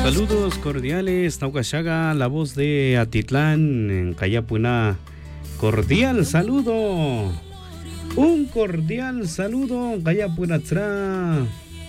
Saludos cordiales, Naucashaga, la voz de Atitlán, en Cayapuna. Cordial saludo. Un cordial saludo, Cayapuna.